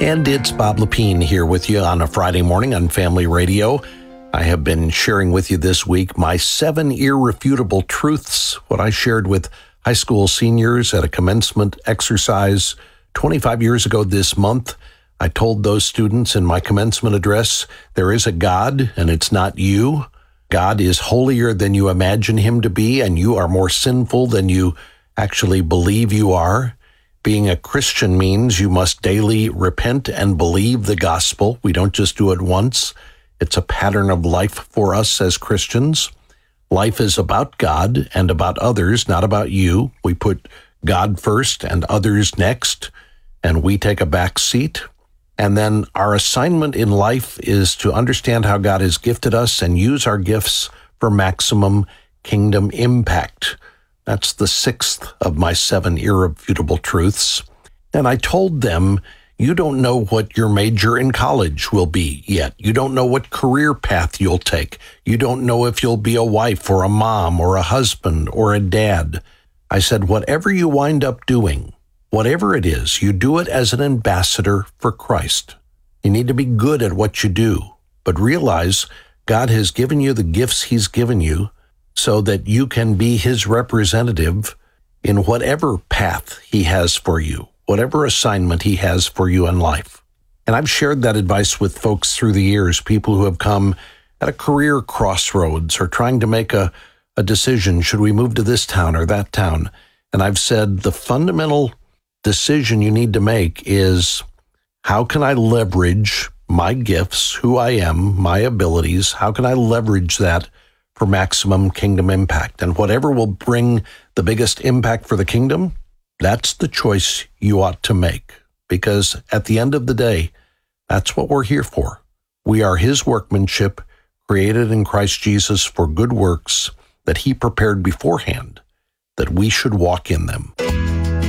And it's Bob Lepine here with you on a Friday morning on Family Radio. I have been sharing with you this week my 7 irrefutable truths, what I shared with high school seniors at a commencement exercise 25 years ago this month. I told those students in my commencement address, there is a God and it's not you. God is holier than you imagine him to be, and you are more sinful than you actually believe you are. Being a Christian means you must daily repent and believe the gospel. We don't just do it once. It's a pattern of life for us as Christians. Life is about God and about others, not about you. We put God first and others next, and we take a back seat. And then our assignment in life is to understand how God has gifted us and use our gifts for maximum kingdom impact. That's the 6th of my 7 irrefutable truths. And I told them, you don't know what your major in college will be yet. You don't know what career path you'll take. You don't know if you'll be a wife or a mom or a husband or a dad. I said, whatever you wind up doing, whatever it is, you do it as an ambassador for Christ. You need to be good at what you do, but realize God has given you the gifts he's given you so that you can be his representative in whatever path he has for you, whatever assignment he has for you in life. And I've shared that advice with folks through the years, people who have come at a career crossroads or trying to make a decision, should we move to this town or that town? And I've said the fundamental decision you need to make is, how can I leverage my gifts, who I am, my abilities? How can I leverage that for maximum kingdom impact? And whatever will bring the biggest impact for the kingdom, that's the choice you ought to make. Because at the end of the day, that's what we're here for. We are his workmanship, created in Christ Jesus for good works that he prepared beforehand, that we should walk in them.